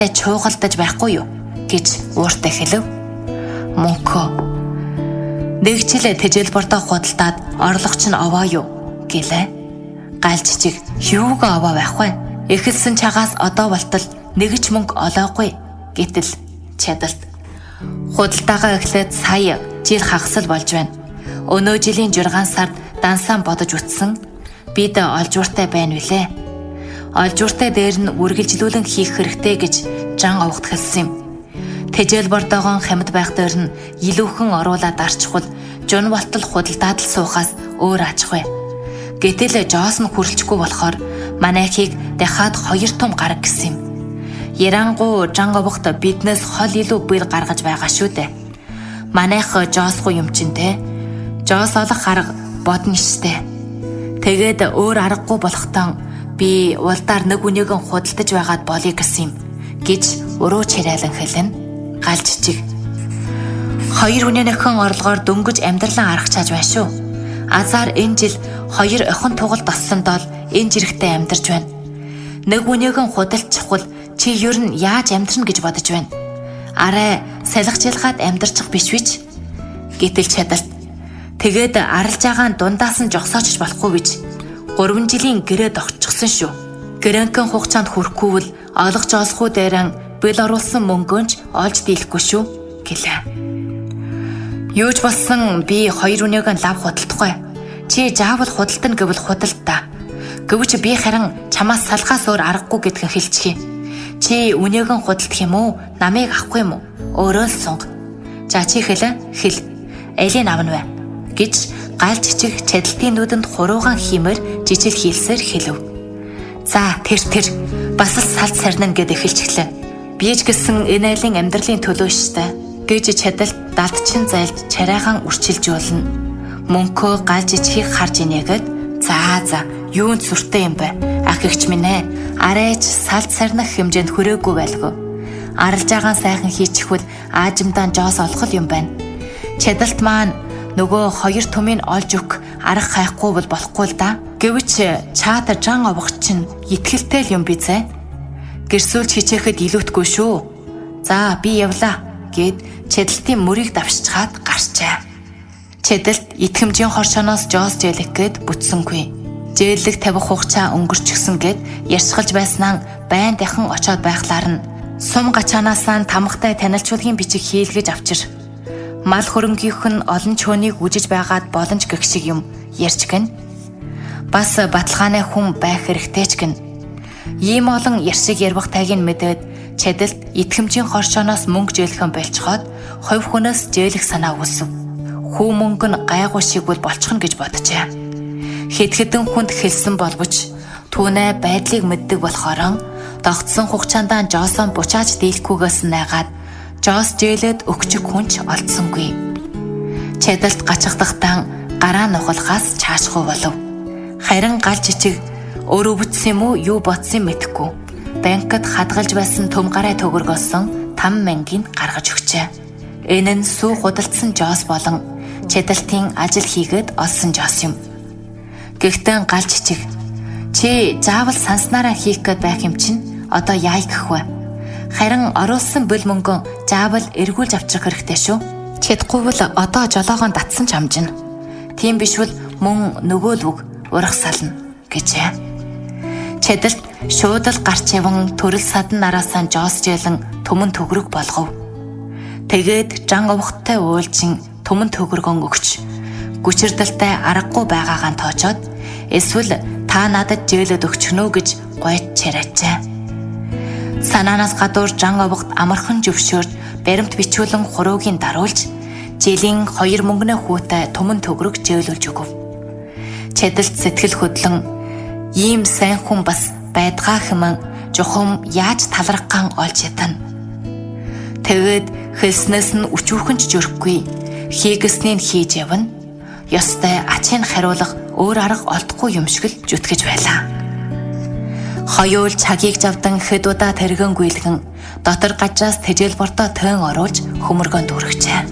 чуугалдаж байхгүй юу гэж ууртай хэлв. Мөнхөө нэг жил тэжээлбортоо худалдаад орлогч нь овоо юу гэлээ. Галж чиг юугаа овоо байх вэ? Эхэлсэн чагаас одоо болтол нэг ч мөнгө олоогүй гэтэл чадалт. Худалдаагаа эхлээд сая жил хагасл болж байна. Өнөө жилийн 6 сард дансаан бодож үтсэн. Бид олжууртай байна вүлээ. Олжууртай дээр нь үргэлжлүүлэн хийх хэрэгтэй гэж жан овогт хэлсэн юм. Тэжээлбортоогон хямд байх дээр нь илүүхэн оруулаад арчихвал жун болтол худалдаад л суухаас өөр ачгүй. Гэтэл жоос нь хүрлжгүй болохоор манайхыг дахиад 2 том гараг гэсэн юм. Ярангу жан овогт биднээс хол илүү бэр гаргаж байгаа шүү дээ. Манайх жоосгүй юм чин те. Жоос олох арга бодно штэ. Тэгээд өөр аргагүй болохтон би улдаар нэг үнийгэн худалдаж байгаад болъё гэсэн юм гэж өрөө чирайлан хэлэн. Галж чиг 2 үнэнийхэн орлогоор дөнгөж амьдралаа аргачааж байна шүү. Азар энэ жил 2 охин тугалд оссондоо энэ жирэгтэй амьдарч байна. Нэг үнийгэн худалдчихвал чи ер нь яаж амьдрна гэж бодож байна. Арай салхижилгаад амьдрчих биш вич. Гэтэл чадалт. Тэгээд арилж байгаа дундаас нь жогсоочж болохгүй гэж 3 жилийн гэрээ тогтчихсон шүү. Гэрэнхэн хугацаанд хүрэхгүйвэл олгож олсгүй дээрэн бэл оруулсан мөнгөөнч олж дийлэхгүй шүү гэлээ. Юу ч болсон би 2 үнийг нь лав худалдахгүй. Чи заавал худалдана гэвэл худалдаа. Гэвч би харин чамаас салхаас өөр аргагүй гэдгийг хэлчихье. Чи үнийг нь худалдах юм уу? Намайг авахгүй юм уу? Өөрөө л сунг. За чи хэлээ. Хэл. Элийн авна вэ? Гэж галж чиг чадалтын нүдэнд хуруугаан химээр жижиг хийлсээр хэлв. За тэр бас л салт сарнан гэд эхэлчихлээ. Бийж гисэн энэ айлын амьдралын төлөө штэ гэж чадалт дадчин зайлж чарайхан үрчилжүүлнэ. Мөнхөө галж ичхийг харж инээгээд за юунд сүртэй юм бэ? Ах ихч минь ээ. Арайч салт сарнах хэмжээнд хүрээгүй байлгүй. Арилж байгаа сайхан хийчихвэл аажимдаа жоос олох юм байна. Чадалт маань нөгөө 2 түмийг олж өг арга хайхгүй бол болохгүй л да. Гэвч чаата жан овогч чинь итгэлтэй л юм бизээ. Гэрсүүлж хичээхэд илүүтгүй шүү. За би явлаа гэд чадалтын мөрийг давшчихад гарчаа. Чадалт итгэмжийн хоршооноос жоос жээлэх гээд бүтсэнгүй. Жээлэг тавих хугацаа өнгөрчихсөн гэд ярьсгалж байснаа байн дахин очоод байхлаар нь сум гачаанаасаа тамхтай танилцуулгын бичиг хийлгэж авчир. Мал хөрөнгийнх нь олон чөөнийг үжиж байгаад боломж гэх шиг юм ярьж гэн. Бас баталгааны хүн байх хэрэгтэй ч гэн. Ийм олон яршиг ярвах тайгийг мэдээд чадалт итгэмжийн хоршооноос мөнгө жээлхэн болцоход хувь хүнээс жээлэх санаа үүсв. Хүү мөнгө нь гайгүй шиг бол болчихно гэж боджээ. Хэд хэдэн хүнд хэлсэн боловч түүнээ байдлыг мэддэг болохоор тогтсон хугацаанд жоосон бучааж дийлэхгүйгээс найгаад жоос жээлээд өгчөг хүнч олдсонгүй. Чадалт гачигдахдаа гараа нухалхаас чаашгүй болов. Харин галж ичиг өөр өвдсөн юм уу юу бодсон мэдэхгүй. Банкд хадгалж байсан төм гараа төгөргөөсөн 5,000-ийг гаргаж өгчээ. Энэ нь сүү худалдсан жоос болон чадалтын ажил хийгээд олсон жоос юм. Гэхдээ галж ичиг чи заавал санснараа хийх гээд байх юм чинь одоо яа гэх вэ? Харин оруулсан бөл мөнгөө заавал эргүүлж авчрах хэрэгтэй шүү. Чадахгүйвэл одоо жолоогоон татсан ч амжина. Тийм бишвэл мөн нөгөө л үг урах сална гэжээ. Чадалт шууд л гарч яван төрөл садан нараасаа жоос жээлэн төмөн төгрөг болгов. Тэгээд жан овогттой уулжин төмөн төгрөгөн өгч гүчирдэлтэй аргагүй байгаагаа тоочоод эсвэл та надад жээлэд өгчнө гэж гойд чарайчаа. Санаанаас гадуур жан овогт амархан зөвшөөрд баримт бичүүлэн хуруугийн даруулж жилийн 2 мөнгөний хүүтэй төмөн төгрөг жээлүүлж өгөв. Чадалт сэтгэл хөдлөн ийм сайн хүн бас байдгаа хэмээн жухам яаж талархсан олж ятана. Тэгээд хэлснээс нь өчүүхэн ч жөрөхгүй хийгэснийг хийж явна. Ёстой ачийг хариулах өөр арга олдохгүй юм шиг л зүтгэж байлаа. Хоёул цагийг завдан хэд удаа тэргэн гүйлгэн дотор гажраас тэжээлбортоо төн оруулж хөмөргөнд үргэжээ.